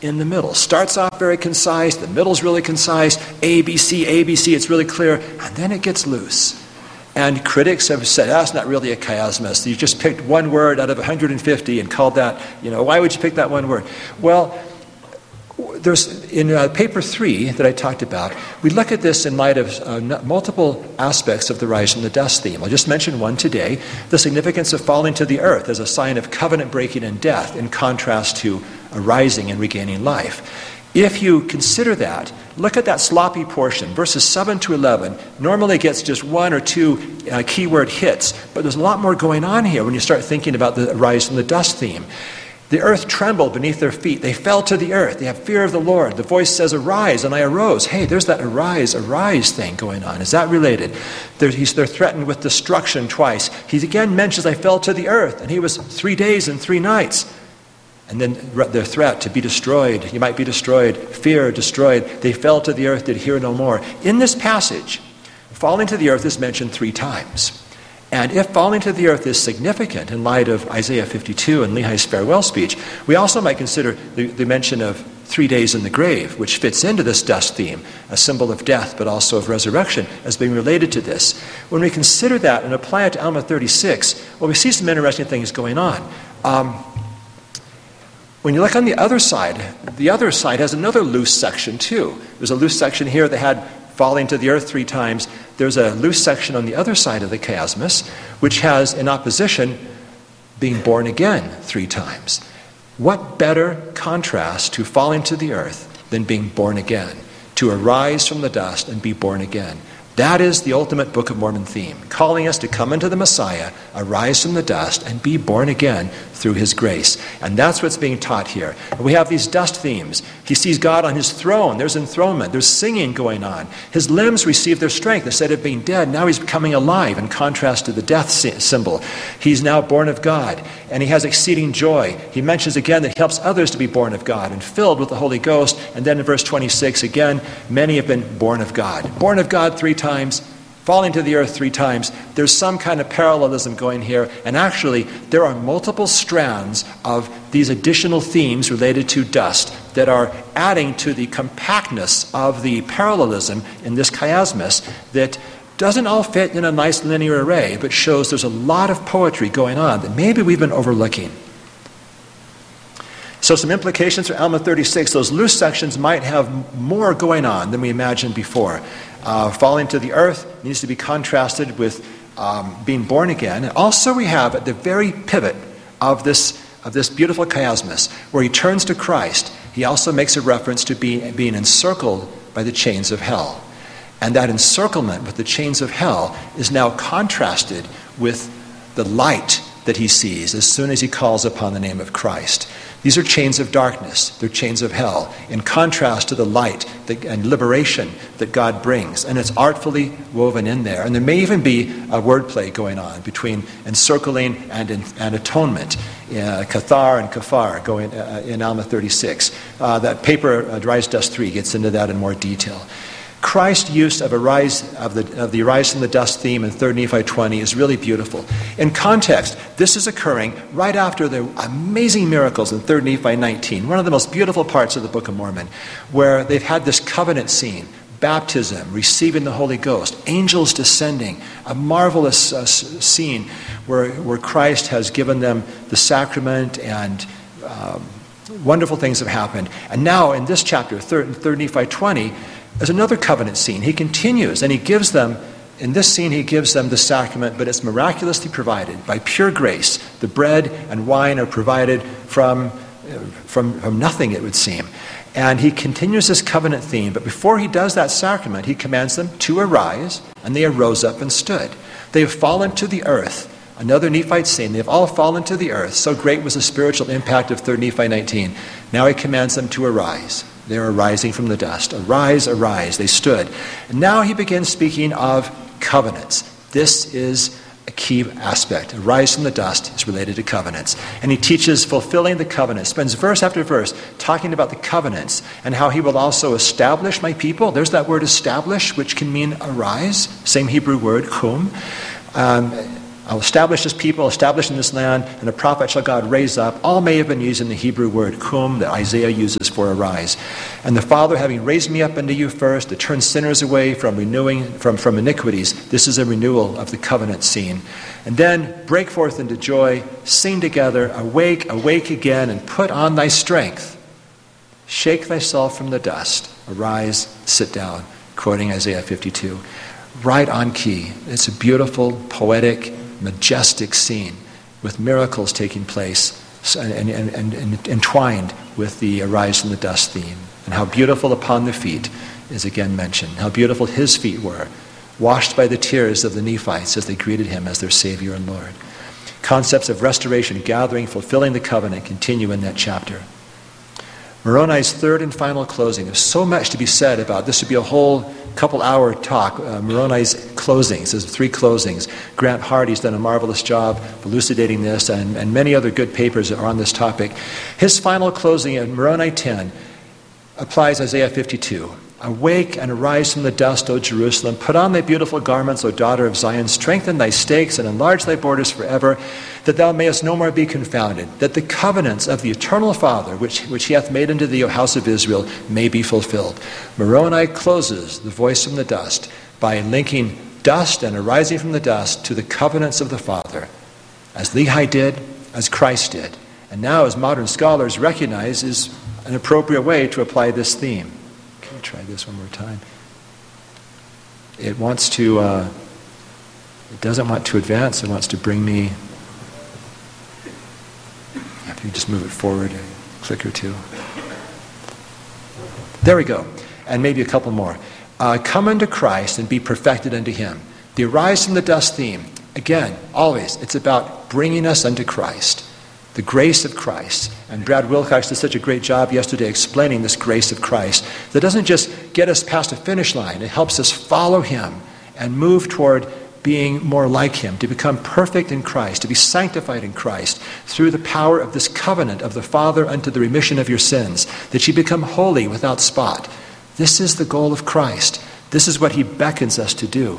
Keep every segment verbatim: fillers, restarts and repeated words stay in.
in the middle. Starts off very concise, the middle's really concise, A, B, C, A, B, C, it's really clear, and then it gets loose. And critics have said, that's not really a chiasmus. You just picked one word out of one hundred fifty and called that, you know, why would you pick that one word? Well, there's in uh, paper three that I talked about, we look at this in light of uh, multiple aspects of the rise from the dust theme. I'll just mention one today, the significance of falling to the earth as a sign of covenant breaking and death in contrast to arising and regaining life. If you consider that, look at that sloppy portion, verses seven to eleven, normally gets just one or two uh, keyword hits, but there's a lot more going on here when you start thinking about the rise from the dust theme. The earth trembled beneath their feet. They fell to the earth. They have fear of the Lord. The voice says, arise, and I arose. Hey, there's that arise, arise thing going on. Is that related? They're, he's, they're threatened with destruction twice. He again mentions, I fell to the earth, and he was three days and three nights. And then their threat to be destroyed. You might be destroyed. Fear, destroyed. They fell to the earth, did hear no more. In this passage, falling to the earth is mentioned three times. And if falling to the earth is significant in light of Isaiah fifty-two and Lehi's farewell speech, we also might consider the, the mention of three days in the grave, which fits into this dust theme, a symbol of death but also of resurrection, as being related to this. When we consider that and apply it to Alma thirty-six, well, we see some interesting things going on. Um, When you look on the other side, the other side has another loose section too. There's a loose section here that had falling to the earth three times. There's a loose section on the other side of the chiasmus, which has in opposition being born again three times. What better contrast to falling to the earth than being born again, to arise from the dust and be born again? That is the ultimate Book of Mormon theme, calling us to come into the Messiah, arise from the dust, and be born again through his grace. And that's what's being taught here. We have these dust themes. He sees God on his throne. There's enthronement. There's singing going on. His limbs receive their strength. Instead of being dead, now he's becoming alive in contrast to the death symbol. He's now born of God, and he has exceeding joy. He mentions again that he helps others to be born of God and filled with the Holy Ghost. And then in verse twenty-six, again, many have been born of God. Born of God three times, falling to the earth three times. There's some kind of parallelism going here, and actually there are multiple strands of these additional themes related to dust that are adding to the compactness of the parallelism in this chiasmus that doesn't all fit in a nice linear array, but shows there's a lot of poetry going on that maybe we've been overlooking. So some implications for Alma thirty-six. Those loose sections might have more going on than we imagined before. Uh, falling to the earth needs to be contrasted with um, being born again. And also we have at the very pivot of this of this beautiful chiasmus, where he turns to Christ, he also makes a reference to being, being encircled by the chains of hell. And that encirclement with the chains of hell is now contrasted with the light that he sees as soon as he calls upon the name of Christ. These are chains of darkness. They're chains of hell, in contrast to the light that, and liberation that God brings. And it's artfully woven in there. And there may even be a wordplay going on between encircling and, in, and atonement. Uh, Cathar and Kafar going uh, in Alma thirty-six. Uh, that paper, uh, Rise Dust three, gets into that in more detail. Christ's use of, arise, of, the, of the arise from the dust theme in third Nephi twenty is really beautiful. In context, this is occurring right after the amazing miracles in third Nephi nineteen, one of the most beautiful parts of the Book of Mormon, where they've had this covenant scene, baptism, receiving the Holy Ghost, angels descending, a marvelous uh, scene where, where Christ has given them the sacrament and um, wonderful things have happened. And now in this chapter, third, third Nephi twenty, there's another covenant scene. He continues and he gives them, in this scene he gives them the sacrament, but it's miraculously provided by pure grace. The bread and wine are provided from, from, from nothing, it would seem. And he continues this covenant theme, but before he does that sacrament, he commands them to arise, and they arose up and stood. They have fallen to the earth. Another Nephite scene. They have all fallen to the earth. So great was the spiritual impact of third Nephi nineteen. Now he commands them to arise. They are arising from the dust. Arise, arise. They stood. And now he begins speaking of covenants. This is a key aspect. Arise from the dust is related to covenants. And he teaches fulfilling the covenant. Spends verse after verse talking about the covenants and how he will also establish my people. There's that word establish, which can mean arise. Same Hebrew word, chum. Um, I'll establish this people, establish in this land, and a prophet shall God raise up. All may have been using the Hebrew word kum that Isaiah uses for arise. And the Father, having raised me up unto you first, to turn sinners away from renewing from, from iniquities. This is a renewal of the covenant scene. And then break forth into joy, sing together, awake, awake again, and put on thy strength. Shake thyself from the dust, arise, sit down, quoting Isaiah fifty-two. Right on key. It's a beautiful, poetic, majestic scene with miracles taking place and, and, and, and entwined with the arise from the dust theme. And how beautiful upon the feet is again mentioned. How beautiful his feet were, washed by the tears of the Nephites as they greeted him as their Savior and Lord. Concepts of restoration, gathering, fulfilling the covenant continue in that chapter. Moroni's third and final closing. There's so much to be said about this. Would be a whole couple hour talk. Uh, Moroni's closings. There's three closings. Grant Hardy's done a marvelous job of elucidating this, and, and many other good papers are on this topic. His final closing in Moroni ten applies Isaiah fifty-two. Awake and arise from the dust, O Jerusalem. Put on thy beautiful garments, O daughter of Zion. Strengthen thy stakes and enlarge thy borders forever, that thou mayest no more be confounded, that the covenants of the eternal Father, which, which he hath made unto thee, O house of Israel, may be fulfilled. Moroni closes the voice from the dust by linking dust and arising from the dust to the covenants of the Father, as Lehi did, as Christ did. And now, as modern scholars recognize, is an appropriate way to apply this theme. Try this one more time. It wants to, uh, it doesn't want to advance. It wants to bring me, if you just move it forward a click or two. There we go. And maybe a couple more. Uh, come unto Christ and be perfected unto him. The arise from the dust theme, again, always, it's about bringing us unto Christ. The grace of Christ. And Brad Wilcox did such a great job yesterday explaining this grace of Christ that doesn't just get us past a finish line. It helps us follow him and move toward being more like him, to become perfect in Christ, to be sanctified in Christ through the power of this covenant of the Father unto the remission of your sins, that you become holy without spot. This is the goal of Christ. This is what he beckons us to do.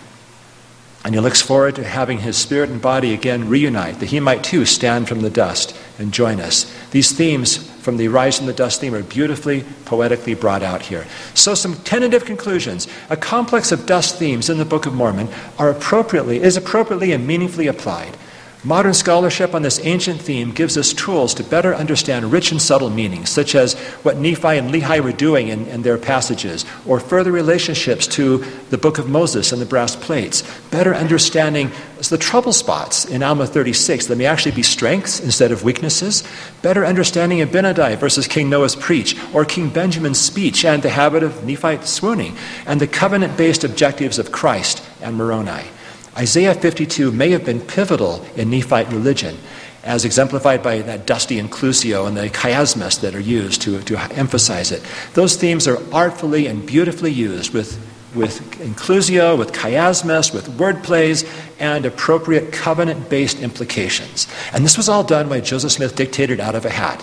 And he looks forward to having his spirit and body again reunite, that he might too stand from the dust and join us. These themes from the Rise from the Dust theme are beautifully, poetically brought out here. So some tentative conclusions. A complex of dust themes in the Book of Mormon are appropriately, is appropriately and meaningfully applied. Modern scholarship on this ancient theme gives us tools to better understand rich and subtle meanings, such as what Nephi and Lehi were doing in, in their passages, or further relationships to the Book of Moses and the brass plates. Better understanding the trouble spots in Alma thirty-six that may actually be strengths instead of weaknesses. Better understanding of Abinadi versus King Noah's preach, or King Benjamin's speech and the habit of Nephite swooning, and the covenant-based objectives of Christ and Moroni. Isaiah fifty-two may have been pivotal in Nephite religion, as exemplified by that dusty inclusio and the chiasmus that are used to, to emphasize it. Those themes are artfully and beautifully used with, with inclusio, with chiasmus, with word plays, and appropriate covenant-based implications. And this was all done by Joseph Smith dictated out of a hat.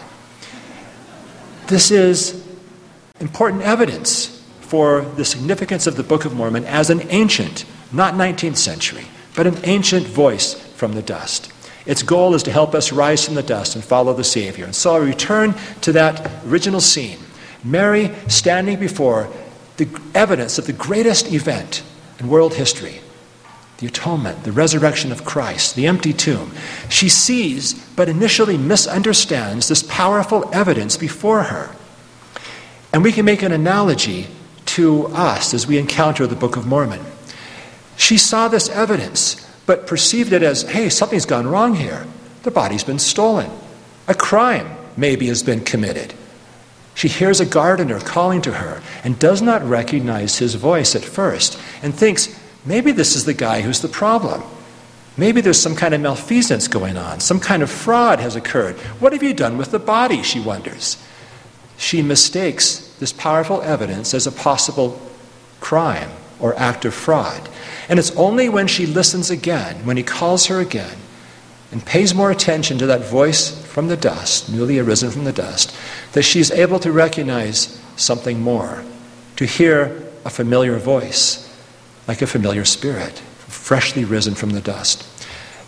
This is important evidence for the significance of the Book of Mormon as an ancient, not nineteenth century, but an ancient voice from the dust. Its goal is to help us rise from the dust and follow the Savior. And so I return to that original scene. Mary standing before the evidence of the greatest event in world history, the atonement, the resurrection of Christ, the empty tomb. She sees, but initially misunderstands, this powerful evidence before her. And we can make an analogy to us as we encounter the Book of Mormon. She saw this evidence, but perceived it as, hey, something's gone wrong here. The body's been stolen. A crime maybe has been committed. She hears a gardener calling to her and does not recognize his voice at first and thinks, maybe this is the guy who's the problem. Maybe there's some kind of malfeasance going on. Some kind of fraud has occurred. What have you done with the body, she wonders. She mistakes this powerful evidence as a possible crime or act of fraud. And it's only when she listens again, when he calls her again, and pays more attention to that voice from the dust, newly arisen from the dust, that she's able to recognize something more, to hear a familiar voice, like a familiar spirit, freshly risen from the dust.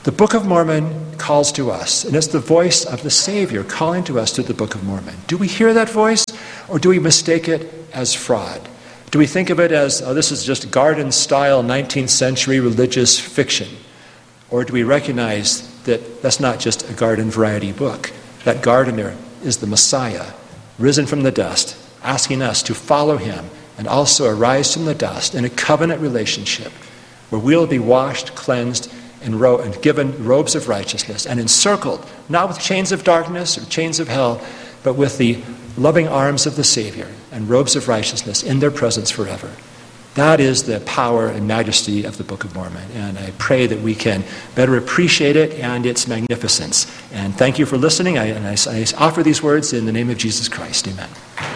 The Book of Mormon calls to us, and it's the voice of the Savior calling to us through the Book of Mormon. Do we hear that voice, or do we mistake it as fraud? Do we think of it as, oh, this is just garden-style nineteenth century religious fiction? Or do we recognize that that's not just a garden variety book? That gardener is the Messiah, risen from the dust, asking us to follow him and also arise from the dust in a covenant relationship where we'll be washed, cleansed, and, ro- and given robes of righteousness and encircled, not with chains of darkness or chains of hell, but with the loving arms of the Savior and robes of righteousness in their presence forever. That is the power and majesty of the Book of Mormon, and I pray that we can better appreciate it and its magnificence. And thank you for listening, I, and I, I offer these words in the name of Jesus Christ. Amen.